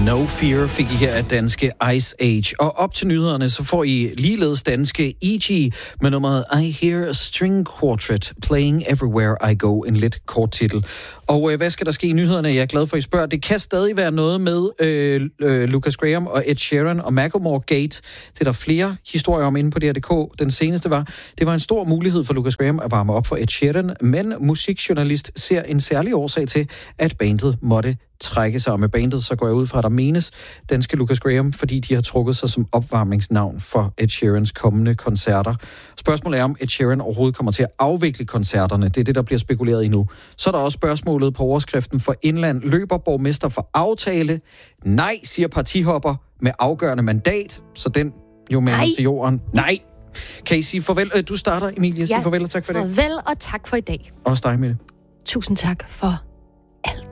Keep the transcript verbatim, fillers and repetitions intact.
No Fear fik I her af danske Ice Age. Og op til nyhederne, så får I ligeledes danske E G med nummeret I Hear a String Quartet Playing Everywhere I Go, en lidt kort titel. Og øh, hvad skal der ske i nyhederne? Jeg er glad for, at I spørger. Det kan stadig være noget med øh, øh, Lucas Graham og Ed Sheeran og Macklemore Gate. Det er der flere historier om inde på D R punktum d k. Den seneste var, det var en stor mulighed for Lucas Graham at varme op for Ed Sheeran, men musikjournalist ser en særlig årsag til, at bandet måtte trække sig. Og med bandet, så går jeg ud fra, at der menes danske Lucas Graham, fordi de har trukket sig som opvarmningsnavn for Ed Sheerans kommende koncerter. Spørgsmålet er, om Ed Sheeran overhovedet kommer til at afvikle koncerterne. Det er det, der bliver spekuleret i nu. Så er der også spørgsmålet på overskriften for Indland. Løber borgmester for aftale? Nej, siger partihopper med afgørende mandat. Så den jo med til jorden. Nej. Kan I sige farvel? Du starter, Emilie. Sig Ja, farvel og tak for det. Farvel og tak for i dag. Også dig, Mette. Tusind tak for alt.